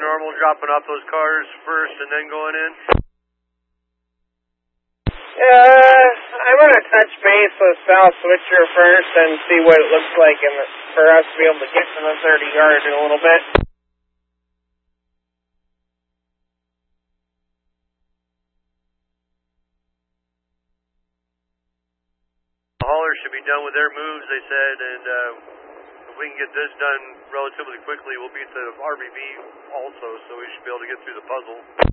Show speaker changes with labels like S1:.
S1: normal, dropping off those cars first and then going in?
S2: I'm going to touch base with South Switcher first and see what it looks like for us to be able to get to the 30-yard in a little bit.
S1: The haulers should be done with their moves, they said, and if we can get this done relatively quickly, we'll beat the RBB also, so we should be able to get through the puzzle.